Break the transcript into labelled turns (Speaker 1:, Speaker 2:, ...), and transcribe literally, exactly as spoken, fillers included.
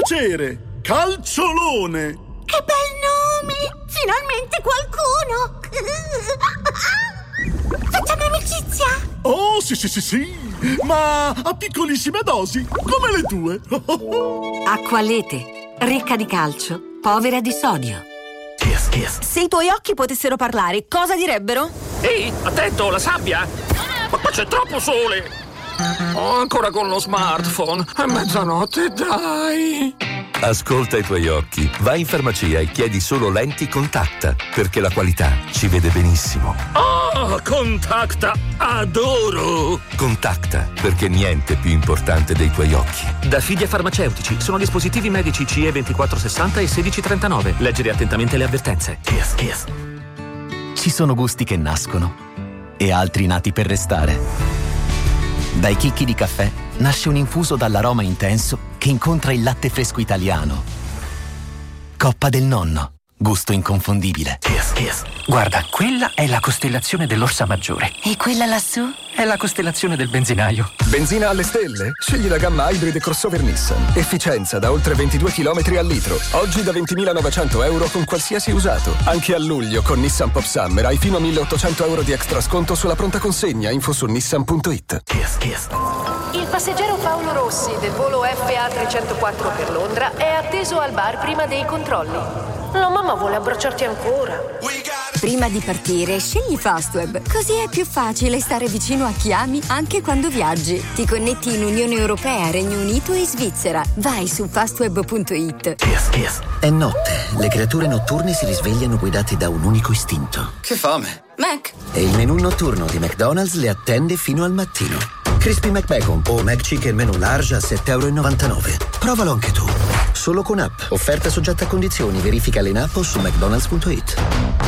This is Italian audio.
Speaker 1: piacere, Calciolone.
Speaker 2: Che bel nome! Finalmente qualcuno! Facciamo amicizia?
Speaker 1: Oh, sì, sì, sì, sì, ma a piccolissime dosi, come le tue.
Speaker 3: Acqualete, ricca di calcio, povera di sodio.
Speaker 4: Yes, yes.
Speaker 5: Se i tuoi occhi potessero parlare, cosa direbbero?
Speaker 4: Ehi, attento, la sabbia! Ma qua c'è troppo sole! Oh, ancora con lo smartphone. È mezzanotte, dai!
Speaker 6: Ascolta i tuoi occhi. Vai in farmacia e chiedi solo lenti Contacta, perché la qualità ci vede benissimo.
Speaker 4: Oh, Contacta! Adoro!
Speaker 6: Contacta, perché niente è più importante dei tuoi occhi.
Speaker 4: Da Fidia Farmaceutici sono dispositivi medici C E ventiquattro sessanta e sedici trentanove. Leggere attentamente le avvertenze.
Speaker 6: Yes, yes.
Speaker 7: Ci sono gusti che nascono e altri nati per restare. Dai chicchi di caffè nasce un infuso dall'aroma intenso che incontra il latte fresco italiano. Coppa del Nonno, gusto inconfondibile.
Speaker 4: Yes, yes. Guarda, quella è la costellazione dell'Orsa Maggiore.
Speaker 2: E quella lassù?
Speaker 4: È la costellazione del benzinaio.
Speaker 8: Benzina alle stelle? Scegli la gamma Hybrid e crossover Nissan. Efficienza da oltre ventidue chilometri al litro. Oggi da ventimilanovecento euro con qualsiasi usato. Anche a luglio con Nissan Pop Summer hai fino a milleottocento euro di extra sconto sulla pronta consegna. Info su nissan punto it.
Speaker 4: Yes, yes.
Speaker 9: Il passeggero Paolo Rossi del volo F A trecentoquattro per Londra è atteso al bar prima dei controlli. La mamma vuole abbracciarti ancora.
Speaker 5: Prima di partire, scegli Fastweb. Così è più facile stare vicino a chi ami anche quando viaggi. Ti connetti in Unione Europea, Regno Unito e Svizzera. Vai su fastweb punto it.
Speaker 4: Yes, yes.
Speaker 10: È notte. Le creature notturne si risvegliano guidate da un unico istinto.
Speaker 11: Che fame.
Speaker 5: Mac.
Speaker 10: E il menù notturno di McDonald's le attende fino al mattino. Crispy McBacon o McChicken menù large a sette e novantanove euro. Provalo anche tu. Solo con app. Offerta soggetta a condizioni. Verifica in app o su mcdonalds punto it.